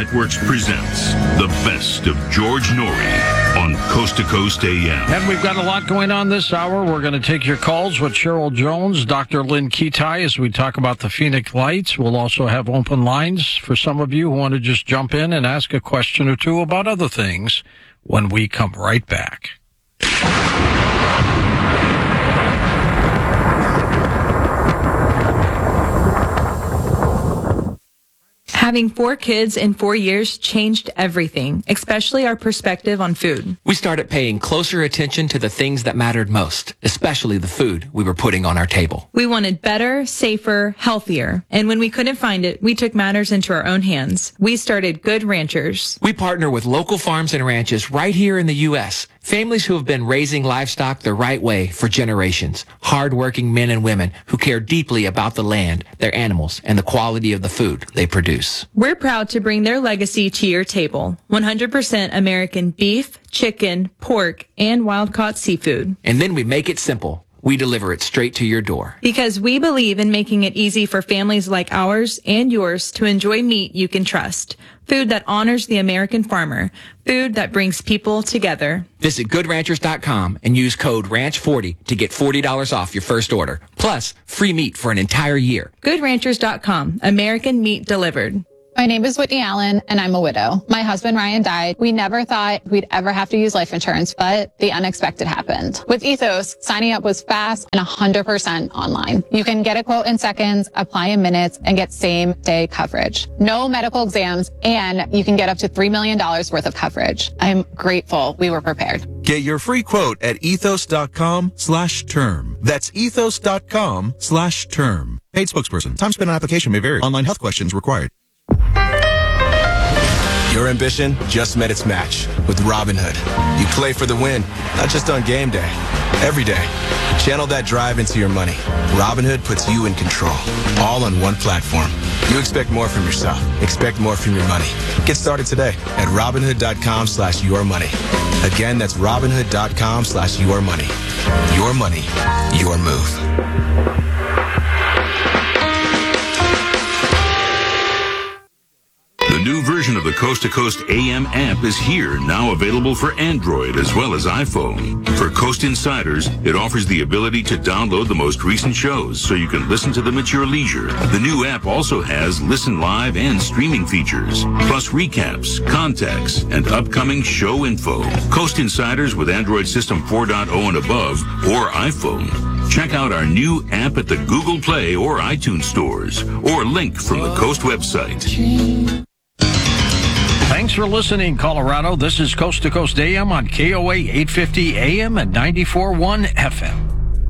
Networks presents the best of George Noory on Coast to Coast AM. And we've got a lot going on this hour. We're going to take your calls with Cheryl Jones, Dr. Lynn Ketai, as we talk about the Phoenix Lights. We'll also have open lines for some of you who want to just jump in and ask a question or two about other things when we come right back. Having 4 kids in 4 years changed everything, especially our perspective on food. We started paying closer attention to the things that mattered most, especially the food we were putting on our table. We wanted better, safer, healthier. And when we couldn't find it, we took matters into our own hands. We started Good Ranchers. We partner with local farms and ranches right here in the U.S., families who have been raising livestock the right way for generations. Hard-working men and women who care deeply about the land, their animals, and the quality of the food they produce. We're proud to bring their legacy to your table. 100% American beef, chicken, pork, and wild-caught seafood. And then we make it simple. We deliver it straight to your door. Because we believe in making it easy for families like ours and yours to enjoy meat you can trust. Food that honors the American farmer. Food that brings people together. Visit GoodRanchers.com and use code RANCH40 to get $40 off your first order. Plus, free meat for an entire year. GoodRanchers.com. American meat delivered. My name is Whitney Allen, and I'm a widow. My husband, Ryan, died. We never thought we'd ever have to use life insurance, but the unexpected happened. With Ethos, signing up was fast and 100% online. You can get a quote in seconds, apply in minutes, and get same-day coverage. No medical exams, and you can get up to $3 million worth of coverage. I'm grateful we were prepared. Get your free quote at ethos.com/term. That's ethos.com/term. Paid spokesperson. Time spent on application may vary. Online health questions required. Your ambition just met its match with Robinhood. You play for the win, not just on game day, every day. Channel that drive into your money. Robinhood puts you in control, all on one platform. You expect more from yourself. Expect more from your money. Get started today at Robinhood.com/yourmoney. Again, that's Robinhood.com/yourmoney. Your money, your move. The new version of the Coast to Coast AM app is here, now available for Android as well as iPhone. For Coast Insiders, it offers the ability to download the most recent shows so you can listen to them at your leisure. The new app also has listen live and streaming features, plus recaps, contacts, and upcoming show info. Coast Insiders with Android System 4.0 and above or iPhone. Check out our new app at the Google Play or iTunes stores, or link from the Coast website. Thanks for listening, Colorado. This is Coast to Coast AM on KOA 850 AM and 94.1 FM.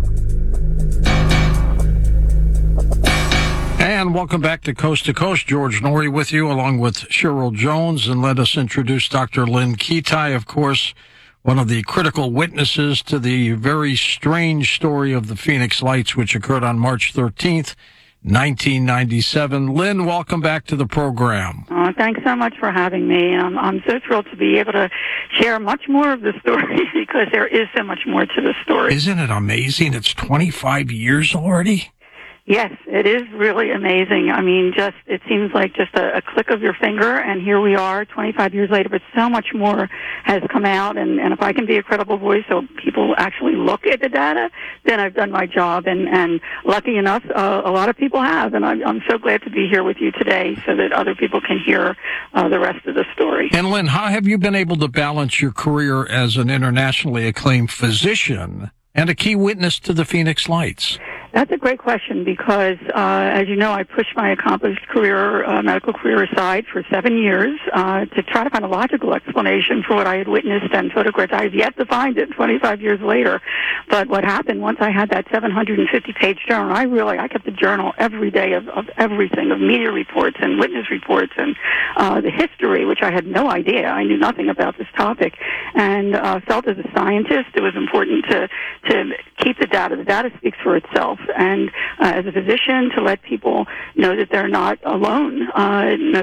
And welcome back to Coast. George Noory with you, along with Cheryl Jones. And let us introduce Dr. Lynn Ketai, of course, one of the critical witnesses to the very strange story of the Phoenix Lights, which occurred on March 13th. 1997. Lynn, welcome back to the program. Oh, thanks so much for having me. I'm so thrilled to be able to share much more of the story because there is so much more to the story. Isn't it amazing? It's 25 years already? Yes, it is really amazing. I mean, it seems like just a click of your finger, and here we are 25 years later, but so much more has come out, and if I can be a credible voice so people actually look at the data, then I've done my job, and lucky enough, a lot of people have, and I'm so glad to be here with you today so that other people can hear the rest of the story. And Lynn, how have you been able to balance your career as an internationally acclaimed physician and a key witness to the Phoenix Lights? That's a great question because, as you know, I pushed my accomplished medical career aside for 7 years to try to find a logical explanation for what I had witnessed and photographed. I have yet to find it 25 years later. But what happened once I had that 750-page journal, I kept a journal every day of everything, of media reports and witness reports and the history, which I had no idea. I knew nothing about this topic. And felt as a scientist it was important to keep the data. The data speaks for itself. And as a physician, to let people know that they're not alone. Most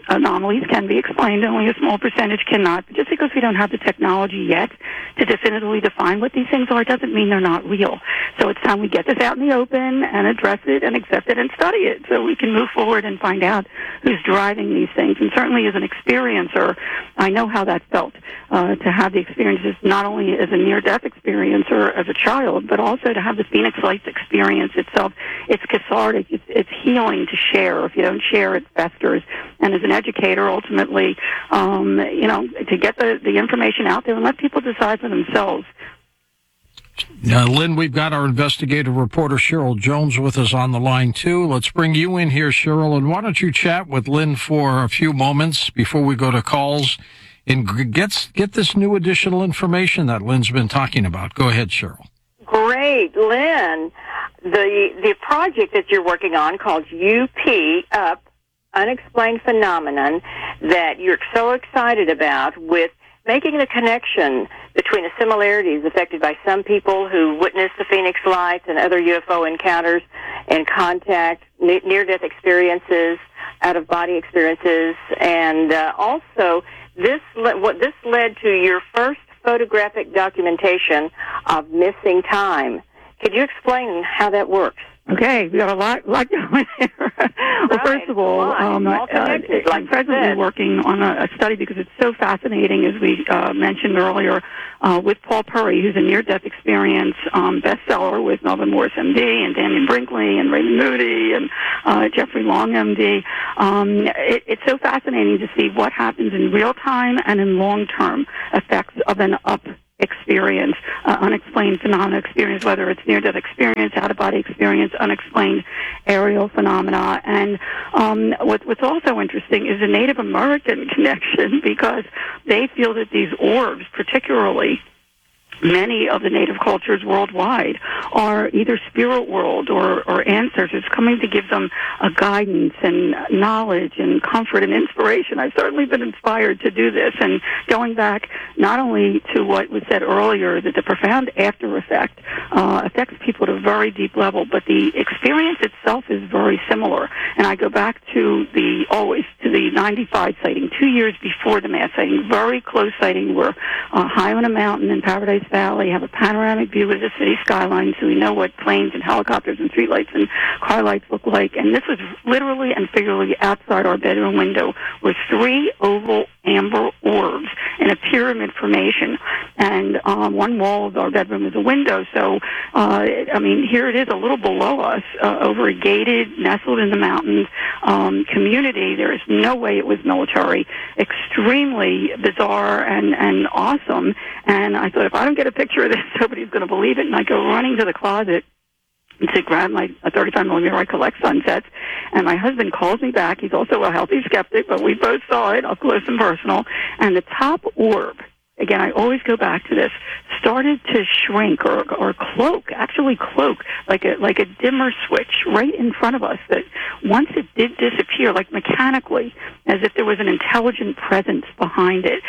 anomalies can be explained. Only a small percentage cannot. But just because we don't have the technology yet to definitively define what these things are doesn't mean they're not real. So it's time we get this out in the open and address it and accept it and study it so we can move forward and find out who's driving these things. And certainly as an experiencer, I know how that felt, to have the experiences not only as a near-death experience or as a child, but also to have the Phoenix Lights experience itself. It's cathartic. It's healing to share. If you don't share, it festers. And as an educator, ultimately, to get the information out there and let people decide for themselves. Lynn, we've got our investigative reporter Cheryl Jones with us on the line, too. Let's bring you in here, Cheryl, and why don't you chat with Lynn for a few moments before we go to calls and get this new additional information that Lynn's been talking about. Go ahead, Cheryl. Great. Lynn, the project that you're working on called UP, Unexplained Phenomenon, that you're so excited about with making the connection between the similarities affected by some people who witnessed the Phoenix Lights and other UFO encounters and contact, near-death experiences, out-of-body experiences, and also this led to your first photographic documentation of missing time. Could you explain how that works? Okay, we got a lot going there. Well, first of all, I'm presently working on a study because it's so fascinating, as we mentioned earlier, with Paul Perry, who's a near-death experience bestseller with Melvin Morris, MD, and Daniel Brinkley, and Raymond Moody, and Jeffrey Long, MD. It's so fascinating to see what happens in real time and in long-term effects of an experience, unexplained phenomena experience, whether it's near-death experience, out-of-body experience, unexplained aerial phenomena. And what's also interesting is the Native American connection, because they feel that these orbs, particularly many of the native cultures worldwide, are either spirit world or ancestors coming to give them a guidance and knowledge and comfort and inspiration. I've certainly been inspired to do this, and going back not only to what was said earlier, that the profound after effect affects people at a very deep level, but the experience itself is very similar. And I go back to the 95 sighting, 2 years before the mass sighting, very close sighting. We're high on a mountain in Paradise Valley, have a panoramic view of the city skyline, so we know what planes and helicopters and streetlights and car lights look like. And this was literally and figuratively outside our bedroom window with 3 oval amber orbs in a pyramid formation. And one wall of our bedroom is a window. So, here it is a little below us, over a gated, nestled in the mountains community. There is no way it was military. Extremely bizarre and awesome. And I thought, if I don't get a picture of this, nobody's going to believe it. And I go running to the closet to grab my 35mm. I collect sunsets, and my husband calls me back. He's also a healthy skeptic, but we both saw it up close and personal. And the top orb, again, I always go back to this, started to shrink or cloak like a dimmer switch right in front of us, that once it did disappear, like mechanically, as if there was an intelligent presence behind it.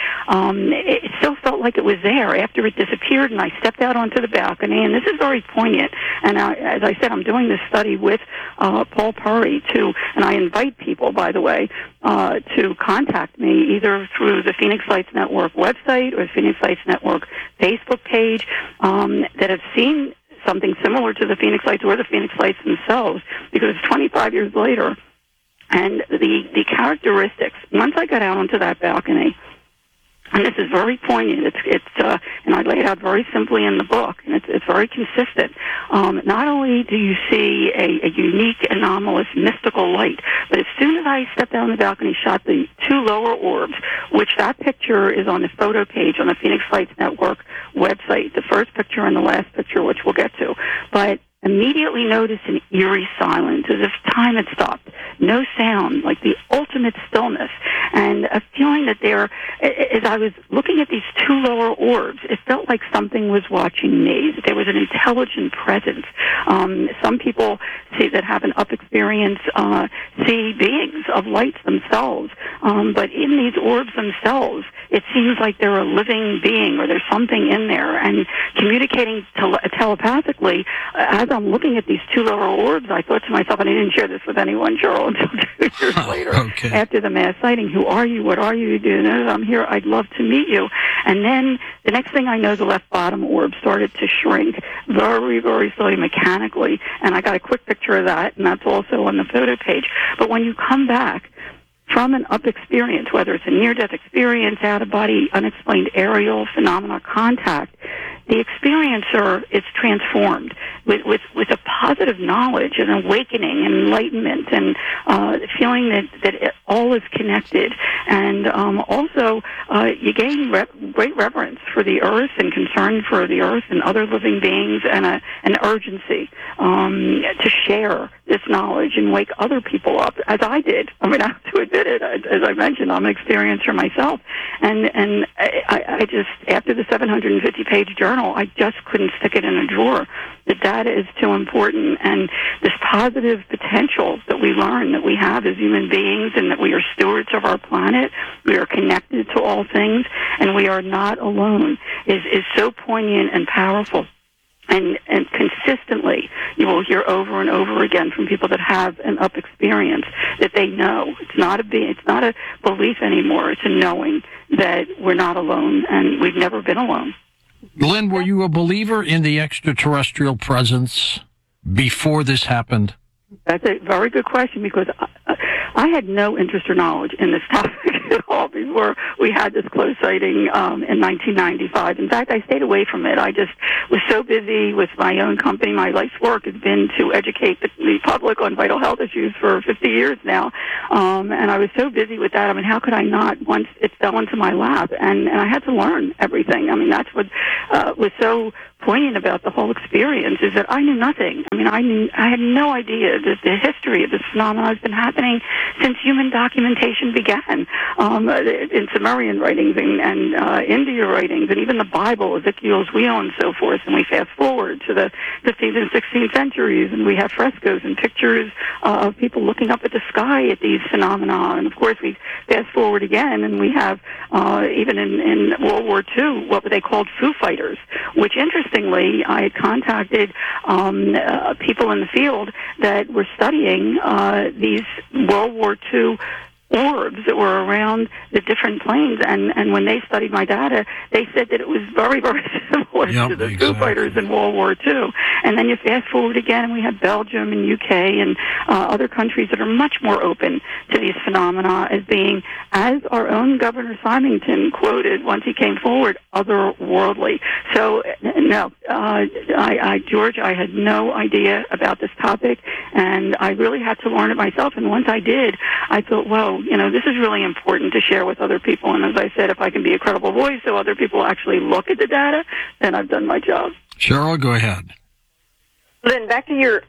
It still felt like it was there after it disappeared, and I stepped out onto the balcony, and this is very poignant. And as I said, I'm doing this study with Paul Perry, and I invite people, by the way, to contact me either through the Phoenix Lights Network website or the Phoenix Lights Network Facebook page that have seen something similar to the Phoenix Lights or the Phoenix Lights themselves, because it's 25 years later. And the characteristics, once I got out onto that balcony, and this is very poignant, and I lay it out very simply in the book, and it's very consistent. Not only do you see a unique, anomalous, mystical light, but as soon as I stepped out on the balcony, shot the 2 lower orbs, which that picture is on the photo page on the Phoenix Lights Network website, the first picture and the last picture, which we'll get to. But immediately noticed an eerie silence, as if time had stopped. No sound, like the ultimate stillness. And a feeling that as I was looking at these 2 lower orbs, it felt like something was watching me, that there was an intelligent presence. Some people that have an up experience see beings of lights themselves. But in these orbs themselves, it seems like they're a living being, or there's something in there. And communicating telepathically, as I'm looking at these 2 lower orbs, I thought to myself, and I didn't share this with anyone, Cheryl, until 2 years later Okay. after the mass sighting. Who are you? What are you? You do know I'm here. I'd love to meet you. And then the next thing I know, the left bottom orb started to shrink very, very slowly, mechanically. And I got a quick picture of that, and that's also on the photo page. But when you come back from an up experience, whether it's a near-death experience, out-of-body, unexplained aerial phenomena contact, the experiencer is transformed with a positive knowledge and awakening and enlightenment and feeling that it all is connected. And also, you gain great reverence for the earth and concern for the earth and other living beings and an urgency to share this knowledge and wake other people up, as I did. I mean, I have to admit it. As I mentioned, I'm an experiencer myself. And I just, after the 750-page journal, I just couldn't stick it in a drawer. The data is too important, and this positive potential that we learn that we have as human beings and that we are stewards of our planet, we are connected to all things, and we are not alone, is so poignant and powerful. And consistently, you will hear over and over again from people that have an up experience that they know it's not a belief anymore. It's a knowing that we're not alone, and we've never been alone. Lynn, were you a believer in the extraterrestrial presence before this happened? That's a very good question, because I had no interest or knowledge in this topic at all before we had this close sighting in 1995. In fact, I stayed away from it. I just was so busy with my own company. My life's work has been to educate the public on vital health issues for 50 years now. And I was so busy with that. I mean, how could I not once it fell into my lap? And I had to learn everything. I mean, that's what was so poignant about the whole experience, is that I knew nothing. I mean, I had no idea that the history of this phenomenon has been happening since human documentation began, in Sumerian writings and India writings, and even the Bible, Ezekiel's wheel, and so forth. And we fast forward to the 15th and 16th centuries, and we have frescoes and pictures of people looking up at the sky at these phenomena. And of course, we fast forward again, and we have even in World War II what they called Foo Fighters, which interestingly, I had contacted people in the field that were studying these World War II orbs that were around the different planes, and when they studied my data, they said that it was very, very similar to the Foo Fighters in World War II. And then you fast forward again, and we have Belgium and UK and other countries that are much more open to these phenomena as being, as our own Governor Symington quoted once he came forward, otherworldly. So, no, George, I had no idea about this topic, and I really had to learn it myself. And once I did, I thought, whoa, this is really important to share with other people. And as I said, if I can be a credible voice so other people actually look at the data, then I've done my job. Cheryl, go ahead. Lynn, back to your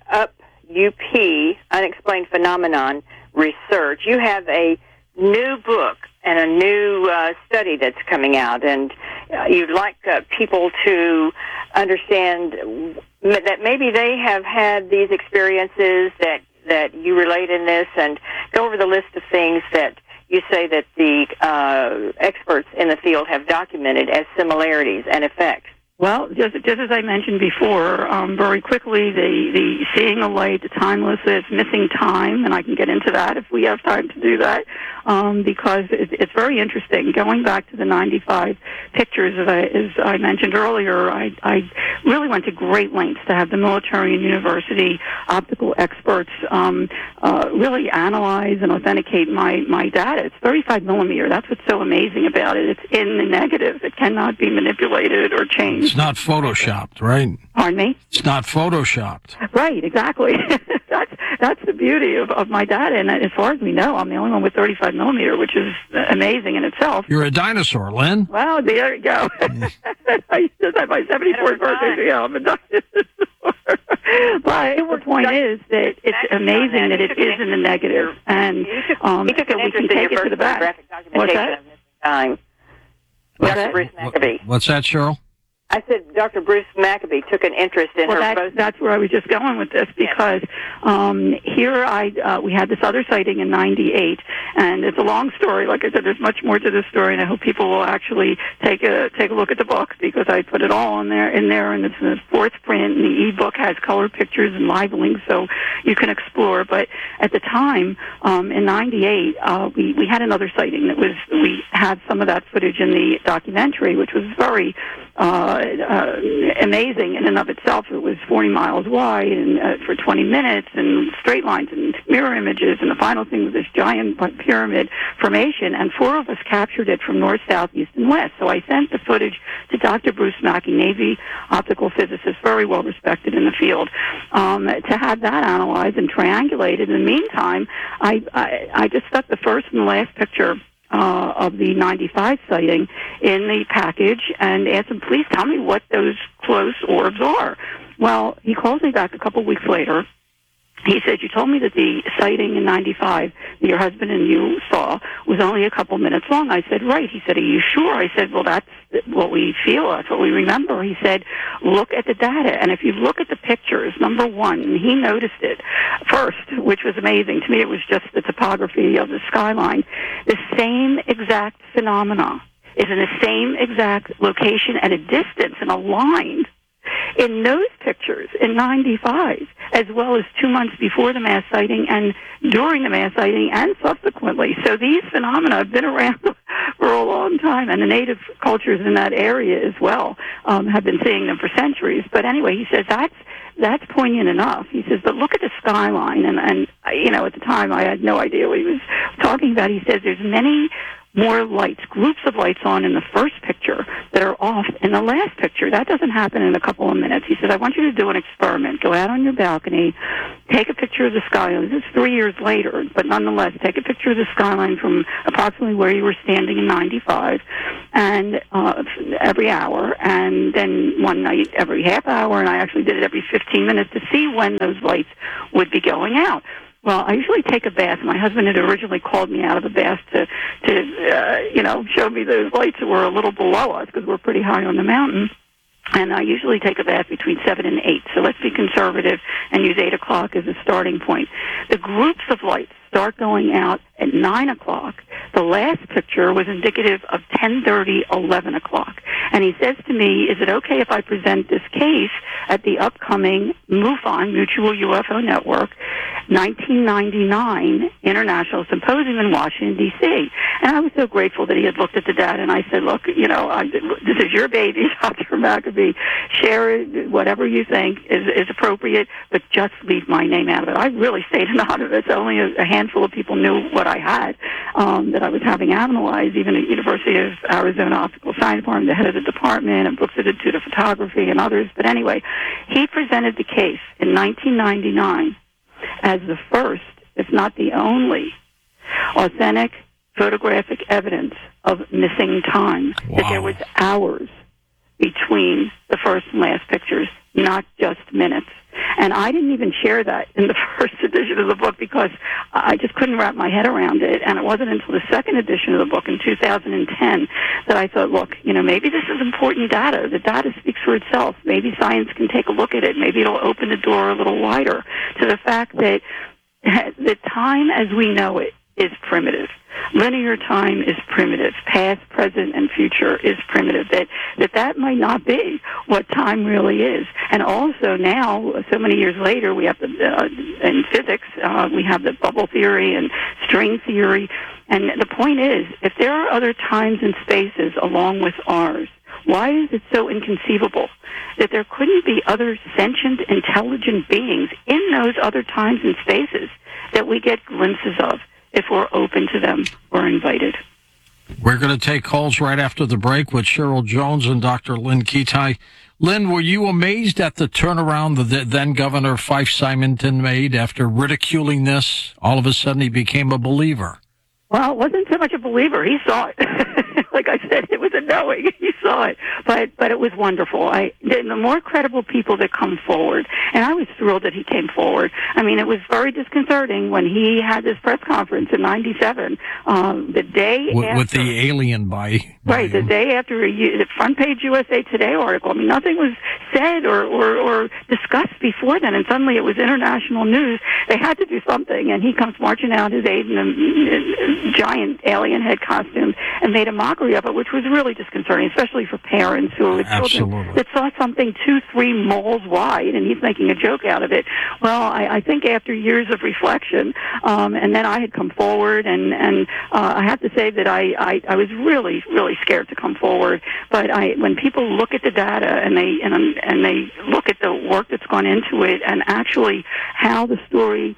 UP, Unexplained Phenomenon research. You have a new book and a new study that's coming out, and you'd like people to understand that maybe they have had these experiences that you relate in this, and go over the list of things that you say that the experts in the field have documented as similarities and effects. Well, just as I mentioned before, very quickly, the seeing a light, the timelessness, missing time, and I can get into that if we have time to do that, because it's very interesting. Going back to the 95 pictures, as I mentioned earlier, I really went to great lengths to have the military and university optical experts really analyze and authenticate my data. It's 35 millimeter. That's what's so amazing about it. It's in the negative. It cannot be manipulated or changed. It's not photoshopped, right? Pardon me? It's not photoshopped. Right, exactly. That's the beauty of my data, and as far as we know, I'm the only one with 35 millimeter, which is amazing in itself. You're a dinosaur, Lynn. Well, there you go. I just had my 74th birthday, so yeah, I'm a dinosaur. But the point is that it's amazing that it is in the negative, and so we can take it to the back. What's that? Dr. Bruce McAbee. What's that, Cheryl? I said Dr. Bruce Maccabee took an interest in her. That's where I was just going with this, because here we had this other sighting in '98, and it's a long story. Like I said, there's much more to this story, and I hope people will actually take a look at the book, because I put it all in there, and it's in the fourth print, and the ebook has color pictures and live links, so you can explore. But at the time, in '98, we had another sighting we had some of that footage in the documentary, which was very amazing in and of itself. It was 40 miles wide and for 20 minutes, and straight lines and mirror images, and the final thing was this giant pyramid formation, and 4 of us captured it from north, south, east, and west. So I sent the footage to Dr. Bruce Mackey, Navy optical physicist, very well respected in the field, to have that analyzed and triangulated. In the meantime, I just stuck the first and the last picture of the '95 sighting in the package and asked him, please tell me what those close orbs are. Well, he calls me back a couple weeks later. He said, you told me that the sighting in '95 that your husband and you saw was only a couple minutes long. I said, right. He said, are you sure? I said, well, that's what we feel. That's what we remember. He said, look at the data. And if you look at the pictures, number one, and he noticed it first, which was amazing. To me, it was just the topography of the skyline. The same exact phenomena is in the same exact location at a distance and aligned in those pictures in '95, as well as 2 months before the mass sighting and during the mass sighting and subsequently. So these phenomena have been around for a long time, and the native cultures in that area as well have been seeing them for centuries. But anyway, he says that's poignant enough. He says, but look at the skyline. And you know, at the time, I had no idea what he was talking about. He says there's many more lights, groups of lights on in the first picture that are off in the last picture. That doesn't happen in a couple of minutes. He said, I want you to do an experiment. Go out on your balcony, take a picture of the skyline. This is 3 years later, but nonetheless, take a picture of the skyline from approximately where you were standing in '95, and every hour, and then one night every half hour, and I actually did it every 15 minutes to see when those lights would be going out. Well, I usually take a bath. My husband had originally called me out of the bath to show me those lights that were a little below us, because we're pretty high on the mountain. And I usually take a bath between 7 and 8. So let's be conservative and use 8 o'clock as a starting point. The groups of lights start going out at 9 o'clock. The last picture was indicative of 10:30, 11 o'clock. And he says to me, is it okay if I present this case at the upcoming MUFON, Mutual UFO Network, 1999 International Symposium in Washington, D.C.? And I was so grateful that he had looked at the data, and I said, look, this is your baby, Dr. Maccabee. Share it, whatever you think is appropriate, but just leave my name out of it. I really stayed anonymous. Only a handful of people knew what I had, that I was having analyzed, even at University of Arizona Optical Science Department, the head of the department, and Brooks Institute of Photography and others. But anyway, he presented the case in 1999 as the first, if not the only, authentic photographic evidence of missing time. Wow. That there was hours between the first and last pictures, not just minutes. And I didn't even share that in the first edition of the book, because I just couldn't wrap my head around it. And it wasn't until the second edition of the book in 2010 that I thought, look, maybe this is important data. The data speaks for itself. Maybe science can take a look at it. Maybe it'll open the door a little wider to the fact that the time as we know it is primitive. Linear time is primitive. Past, present, and future is primitive. That might not be what time really is. And also now, so many years later, we have in physics, we have the bubble theory and string theory. And the point is, if there are other times and spaces along with ours, why is it so inconceivable that there couldn't be other sentient, intelligent beings in those other times and spaces that we get glimpses of if we're open to them or invited? We're going to take calls right after the break with Cheryl Jones and Dr. Lynn Kitei. Lynn, were you amazed at the turnaround the then Governor Fife Symington made after ridiculing this? All of a sudden, he became a believer. Well, it wasn't so much a believer. He saw it. like I said, it was a knowing. You saw it, but it was wonderful. The more credible people that come forward, and I was thrilled that he came forward. I mean, it was very disconcerting when he had this press conference in '97, the day after, with the alien by right, the day after the front page USA Today article. I mean, nothing was said or discussed before then, and suddenly it was international news. They had to do something, and he comes marching out his aide in a giant alien head costume and made a mockery of it, which was really disconcerting, especially for parents who are with children that saw something 2-3 moles wide, and he's making a joke out of it. Well, I think after years of reflection, and then I had come forward, and I have to say that I was really, really scared to come forward. But when people look at the data and they look at the work that's gone into it, and actually how the story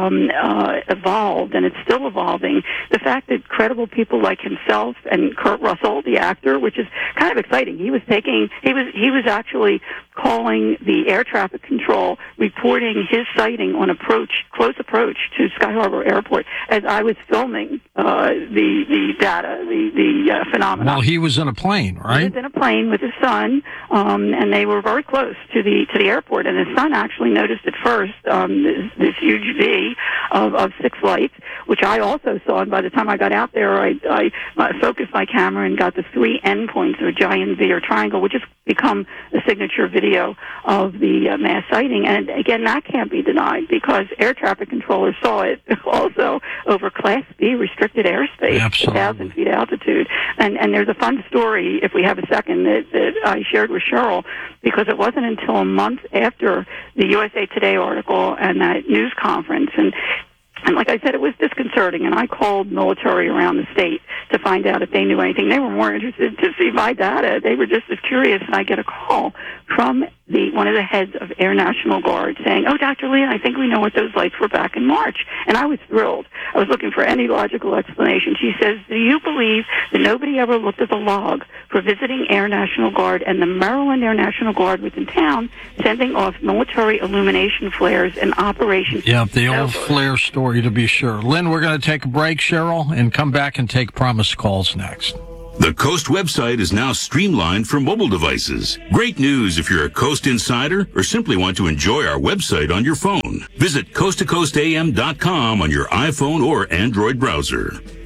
evolved, and it's still evolving. The fact that credible people like himself and Kurt Russell, the actor, which is kind of exciting. He was actually calling the air traffic control, reporting his sighting on close approach to Sky Harbor Airport as I was filming the data, the phenomena. Well, he was in a plane, right? He was in a plane with his son, and they were very close to the airport. And his son actually noticed at first this huge V of 6 lights, which I also saw. And by the time I got out there, I focused my camera and got the 3 endpoints of a giant V or triangle, which has become the signature video of the mass sighting. And again, that can't be denied because air traffic controllers saw it also over Class B restricted airspace, 1,000 feet altitude. And there's a fun story, if we have a second, that I shared with Cheryl, because it wasn't until a month after the USA Today article and that news conference, and like I said, it was disconcerting, and I called military around the state to find out if they knew anything. They were more interested to see my data. They were just as curious, and I get a call from one of the heads of Air National Guard saying, "Oh, Dr. Lee, I think we know what those lights were back in March." And I was thrilled. I was looking for any logical explanation. She says, "Do you believe that nobody ever looked at the log for visiting Air National Guard and the Maryland Air National Guard was in town sending off military illumination flares in Operation..." Yeah, the old flare story, to be sure. Lynn, we're going to take a break, Cheryl, and come back and take promise calls next. The Coast website is now streamlined for mobile devices. Great news if you're a Coast insider or simply want to enjoy our website on your phone. Visit coasttocoastam.com on your iPhone or Android browser.